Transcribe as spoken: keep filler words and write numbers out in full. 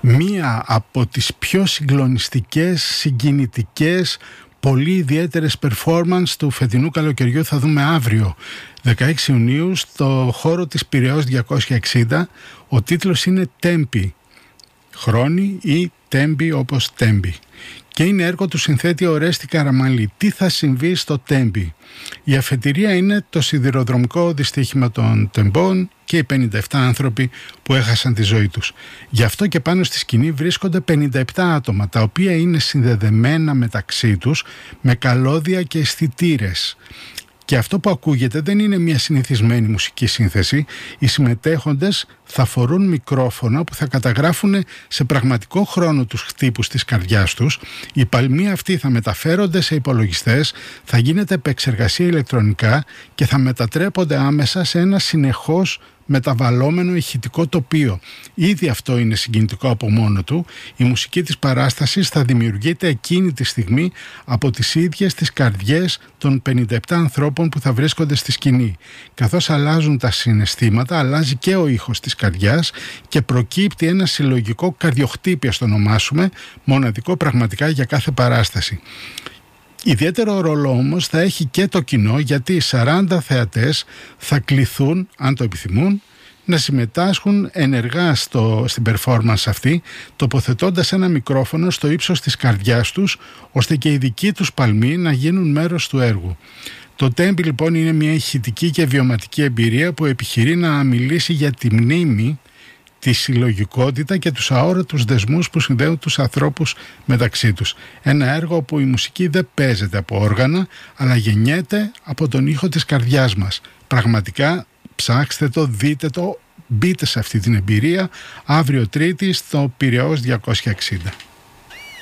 μία από τις πιο συγκλονιστικές, συγκινητικές, πολύ ιδιαίτερες performance του φετινού καλοκαιριού θα δούμε αύριο δεκαέξι Ιουνίου στο χώρο της Πειραιώς διακόσια εξήντα. Ο τίτλος είναι Tempi, χρόνοι ή Tempi όπως Tempi, και είναι έργο του συνθέτη Ορέστη Καραμανλή. Τι θα συμβεί στο Tempi? Η αφετηρία είναι το σιδηροδρομικό δυστύχημα των Τεμπών και οι πενήντα επτά άνθρωποι που έχασαν τη ζωή τους. Γι' αυτό και πάνω στη σκηνή βρίσκονται πενήντα επτά άτομα, τα οποία είναι συνδεδεμένα μεταξύ τους με καλώδια και αισθητήρες. Και αυτό που ακούγεται δεν είναι μια συνηθισμένη μουσική σύνθεση. Οι συμμετέχοντες θα φορούν μικρόφωνα που θα καταγράφουν σε πραγματικό χρόνο τους χτύπους της καρδιάς τους. Οι παλμοί αυτοί θα μεταφέρονται σε υπολογιστές, θα γίνεται επεξεργασία ηλεκτρονικά και θα μετατρέπονται άμεσα σε ένα συνεχώς μεταβαλλόμενο ηχητικό τοπίο. Ήδη αυτό είναι συγκινητικό από μόνο του. Η μουσική της παράστασης θα δημιουργείται εκείνη τη στιγμή από τις ίδιες τις καρδιές των πενήντα επτά ανθρώπων που θα βρίσκονται στη σκηνή. Καθώς αλλάζουν τα συναισθήματα, αλλάζει και ο ήχος της καρδιάς και προκύπτει ένα συλλογικό καρδιοχτύπη, ας το ονομάσουμε, μοναδικό πραγματικά για κάθε παράσταση. Ιδιαίτερο ρόλο όμως θα έχει και το κοινό, γιατί σαράντα θεατές θα κληθούν, αν το επιθυμούν, να συμμετάσχουν ενεργά στο, στην performance αυτή, τοποθετώντας ένα μικρόφωνο στο ύψος της καρδιάς τους, ώστε και οι δικοί τους παλμοί να γίνουν μέρος του έργου. Το Tempi λοιπόν είναι μια ηχητική και βιωματική εμπειρία που επιχειρεί να μιλήσει για τη μνήμη, τη συλλογικότητα και τους αόρατους δεσμούς που συνδέουν τους ανθρώπους μεταξύ τους. Ένα έργο όπου η μουσική δεν παίζεται από όργανα, αλλά γεννιέται από τον ήχο της καρδιάς μας. Πραγματικά ψάξτε το, δείτε το, μπείτε σε αυτή την εμπειρία αύριο Τρίτη στο Πειραιώς διακόσια εξήντα.